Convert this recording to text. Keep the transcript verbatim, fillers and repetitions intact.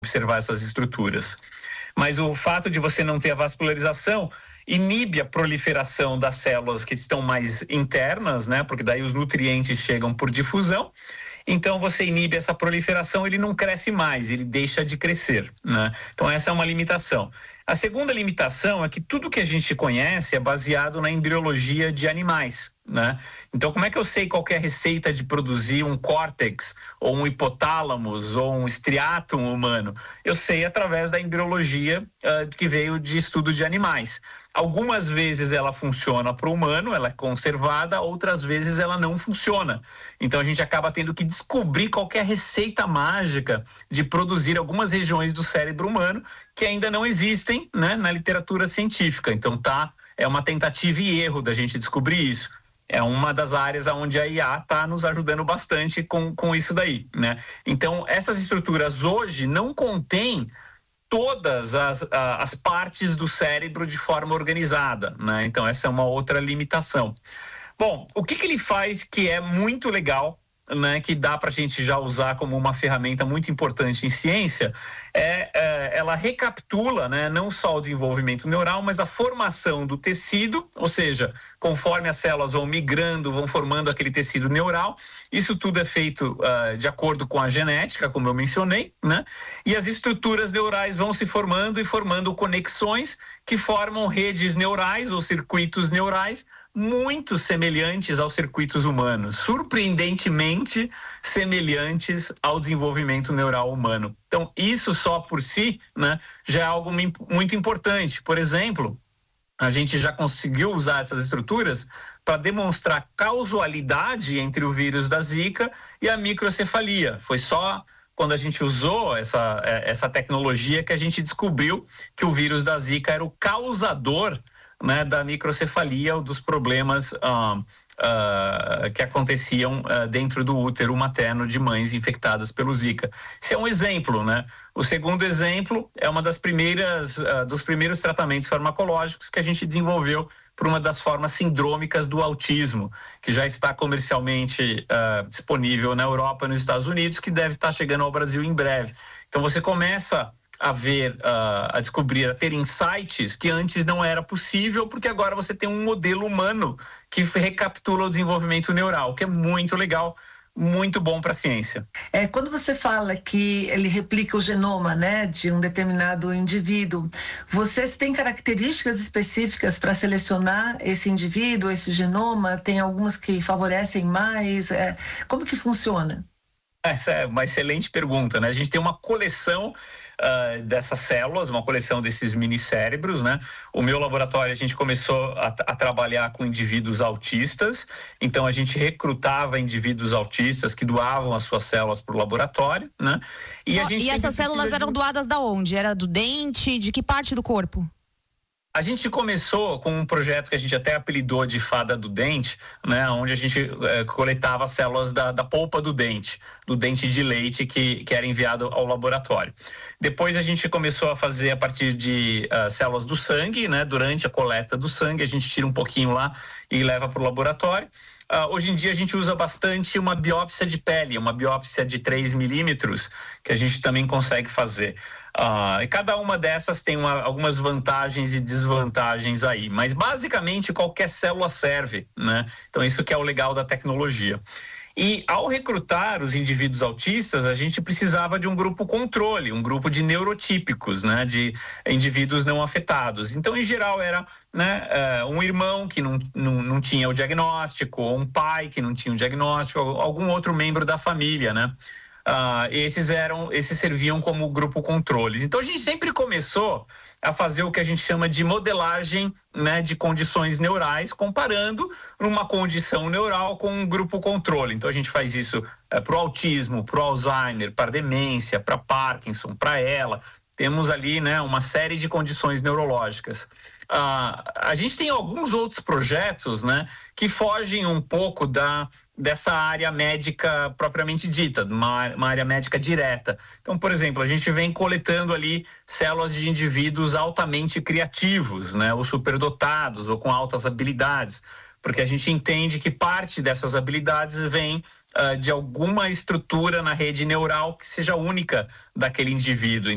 observar essas estruturas. Mas o fato de você não ter a vascularização inibe a proliferação das células que estão mais internas, né? Porque daí os nutrientes chegam por difusão. Então você inibe essa proliferação, ele não cresce mais, ele deixa de crescer, né? Então essa é uma limitação. A segunda limitação é que tudo que a gente conhece é baseado na embriologia de animais, né? Então como é que eu sei qual que é a receita de produzir um córtex, ou um hipotálamos, ou um striatum humano? Eu sei através da embriologia uh, que veio de estudo de animais. Algumas vezes ela funciona para o humano, ela é conservada, outras vezes ela não funciona. Então a gente acaba tendo que descobrir qual que é a receita mágica de produzir algumas regiões do cérebro humano que ainda não existem, né, na literatura científica. Então tá, é uma tentativa e erro da gente descobrir isso. É uma das áreas onde a I A está nos ajudando bastante com, com isso daí, né? Então essas estruturas hoje não contêm todas as, as partes do cérebro de forma organizada, né? Então essa é uma outra limitação. Bom, o que que ele faz que é muito legal, né, que dá para a gente já usar como uma ferramenta muito importante em ciência, é, é ela recapitula, né, não só o desenvolvimento neural, mas a formação do tecido, ou seja, conforme as células vão migrando, vão formando aquele tecido neural, isso tudo é feito uh, de acordo com a genética, como eu mencionei, né, e as estruturas neurais vão se formando e formando conexões que formam redes neurais ou circuitos neurais muito semelhantes aos circuitos humanos, surpreendentemente semelhantes ao desenvolvimento neural humano. Então, isso só por si, né, já é algo muito importante. Por exemplo, a gente já conseguiu usar essas estruturas para demonstrar causalidade entre o vírus da Zika e a microcefalia. Foi só quando a gente usou essa, essa tecnologia que a gente descobriu que o vírus da Zika era o causador, né, da microcefalia ou dos problemas uh, uh, que aconteciam uh, dentro do útero materno de mães infectadas pelo Zika. Esse é um exemplo, né? O segundo exemplo é uma das primeiras, uh, dos primeiros tratamentos farmacológicos que a gente desenvolveu para uma das formas sindrômicas do autismo, que já está comercialmente uh, disponível na Europa e nos Estados Unidos, que deve estar chegando ao Brasil em breve. Então você começa a ver, uh, a descobrir, a ter insights que antes não era possível, porque agora você tem um modelo humano que recapitula o desenvolvimento neural, que é muito legal, muito bom para a ciência. É, quando você fala que ele replica o genoma, né, de um determinado indivíduo, vocês têm características específicas para selecionar esse indivíduo, esse genoma? Tem algumas que favorecem mais? É, como que funciona? Essa é uma excelente pergunta, né? A gente tem uma coleção Uh, dessas células, uma coleção desses minicérebros, né? O meu laboratório, a gente começou a, a trabalhar com indivíduos autistas, então a gente recrutava indivíduos autistas que doavam as suas células para o laboratório, né? E, a gente e essas células eram de... doadas da onde? Era do dente? De que parte do corpo? A gente começou com um projeto que a gente até apelidou de fada do dente, né, onde a gente é, coletava células da, da polpa do dente, do dente de leite que, que era enviado ao laboratório. Depois a gente começou a fazer a partir de uh, células do sangue, né, durante a coleta do sangue, a gente tira um pouquinho lá e leva para o laboratório. Uh, hoje em dia a gente usa bastante uma biópsia de pele, uma biópsia de três milímetros, que a gente também consegue fazer. Uh, e cada uma dessas tem uma, algumas vantagens e desvantagens aí, mas basicamente qualquer célula serve, né? Então isso que é o legal da tecnologia. E ao recrutar os indivíduos autistas, a gente precisava de um grupo controle, um grupo de neurotípicos, né, de indivíduos não afetados. Então, em geral, era, né, um irmão que não, não, não tinha o diagnóstico, ou um pai que não tinha o diagnóstico, ou algum outro membro da família, né? Uh, esses eram, esses serviam como grupo controle. Então a gente sempre começou a fazer o que a gente chama de modelagem, né, de condições neurais, comparando uma condição neural com um grupo controle. Então a gente faz isso uh, para o autismo, para o Alzheimer, para demência, para Parkinson, para ela. Temos ali, né, uma série de condições neurológicas. Uh, a gente tem alguns outros projetos, né, que fogem um pouco da dessa área médica propriamente dita, uma, uma área médica direta. Então, por exemplo, a gente vem coletando ali células de indivíduos altamente criativos, né, ou superdotados, ou com altas habilidades, porque a gente entende que parte dessas habilidades vem uh, de alguma estrutura na rede neural que seja única daquele indivíduo.